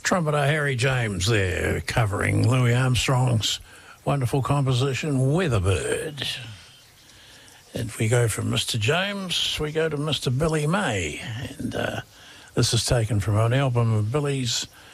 Trumpeter Harry James there, covering Louis Armstrong's wonderful composition, Weatherbird. And we go from Mr. James, we go to Mr. Billy May. And this is taken from an album of Billy's